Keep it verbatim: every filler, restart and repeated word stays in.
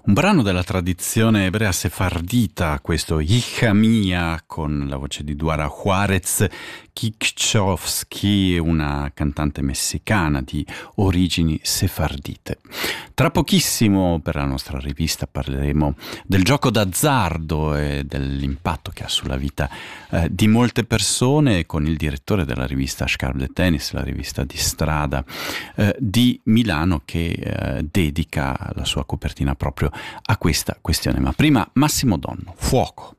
Un brano della tradizione ebrea sefardita, questo Hija Mia, con la voce di Duara Juarez Kikchowski, una cantante messicana di origini sefardite. Tra pochissimo, per la nostra rivista, parleremo del gioco d'azzardo e dell'impatto che ha sulla vita eh, di molte persone, con il direttore della rivista Scarpe de Tennis, la rivista di strada eh, di Milano, che eh, dedica la sua copertina proprio a questa questione. Ma prima Massimo Donno, Fuoco.